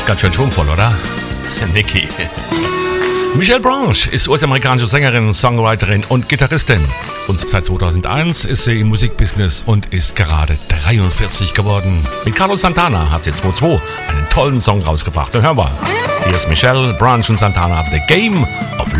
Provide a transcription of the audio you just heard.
ganz schön schwungvoll, oder? Nikki. Michelle Branch ist US-amerikanische Sängerin, Songwriterin und Gitarristin. Und seit 2001 ist sie im Musikbusiness und ist gerade 43 geworden. Mit Carlos Santana hat sie 2002 einen tollen Song rausgebracht. Und hören wir. Hier ist Michelle Branch und Santana, The Game of